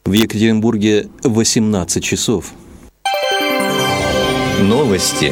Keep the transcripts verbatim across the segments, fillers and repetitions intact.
В Екатеринбурге восемнадцать часов. Новости.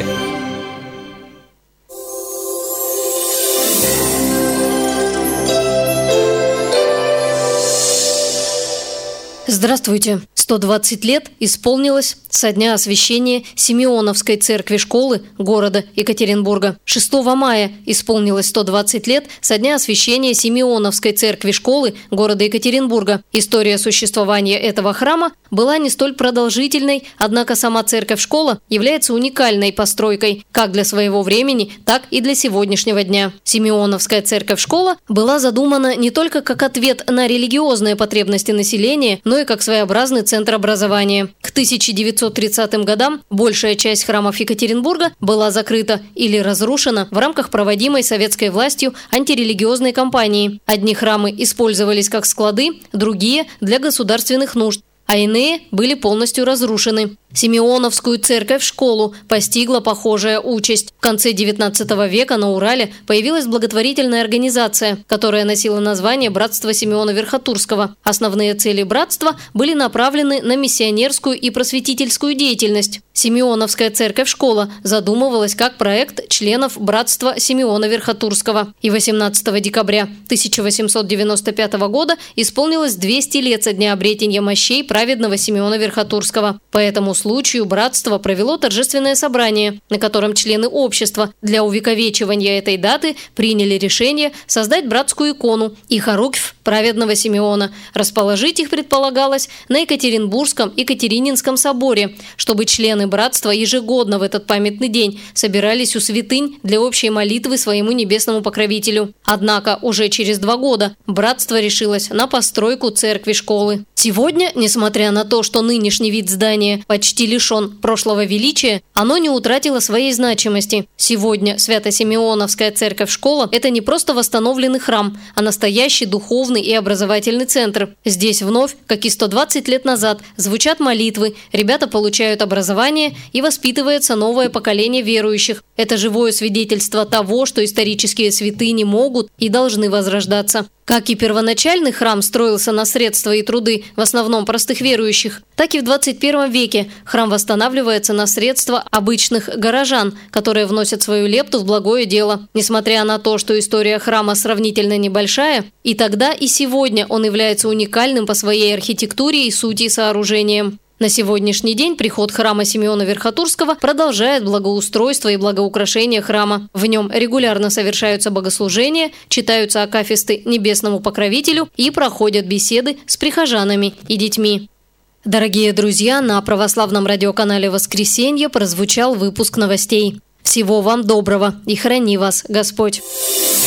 Здравствуйте! сто двадцать лет исполнилось со дня освящения Симеоновской церкви-школы города Екатеринбурга. шестого мая исполнилось сто двадцать лет со дня освящения Симеоновской церкви-школы города Екатеринбурга. История существования этого храма была не столь продолжительной, однако сама церковь-школа является уникальной постройкой как для своего времени, так и для сегодняшнего дня. Симеоновская церковь-школа была задумана не только как ответ на религиозные потребности населения, но и как своеобразный центр образования. К тысяча девятьсот тридцатым годам большая часть храмов Екатеринбурга была закрыта или разрушена в рамках проводимой советской властью антирелигиозной кампании. Одни храмы использовались как склады, другие – для государственных нужд, а иные были полностью разрушены. Симеоновскую церковь-школу постигла похожая участь. В конце девятнадцатого века на Урале появилась благотворительная организация, которая носила название «Братство Симеона Верхотурского». Основные цели братства были направлены на миссионерскую и просветительскую деятельность. Симеоновская церковь-школа задумывалась как проект членов братства Симеона Верхотурского. И восемнадцатого декабря тысяча восемьсот девяносто пятого года исполнилось двести лет со дня обретения мощей праведного Симеона Верхотурского. По этому случаю братство провело торжественное собрание, на котором члены общества для увековечивания этой даты приняли решение создать братскую икону и хоруквь праведного Симеона. Расположить их предполагалось на Екатеринбургском и Екатерининском соборе, чтобы члены братства ежегодно в этот памятный день собирались у святынь для общей молитвы своему небесному покровителю. Однако уже через два года братство решилось на постройку церкви-школы. Сегодня, несмотря на то, что нынешний вид здания почти лишен прошлого величия, оно не утратило своей значимости. Сегодня Свято-Симеоновская церковь-школа – это не просто восстановленный храм, а настоящий духовный и образовательный центр. Здесь вновь, как и сто двадцать лет назад, звучат молитвы, ребята получают образование и воспитывается новое поколение верующих. Это живое свидетельство того, что исторические святыни могут и должны возрождаться. Как и первоначальный храм строился на средства и труды в основном простых верующих, так и в двадцать первом веке храм восстанавливается на средства обычных горожан, которые вносят свою лепту в благое дело. Несмотря на то, что история храма сравнительно небольшая, и тогда, и сегодня он является уникальным по своей архитектуре и сути сооружением. На сегодняшний день приход храма Симеона Верхотурского продолжает благоустройство и благоукрашение храма. В нем регулярно совершаются богослужения, читаются акафисты небесному покровителю и проходят беседы с прихожанами и детьми. Дорогие друзья, на православном радиоканале «Воскресенье» прозвучал выпуск новостей. Всего вам доброго и храни вас Господь!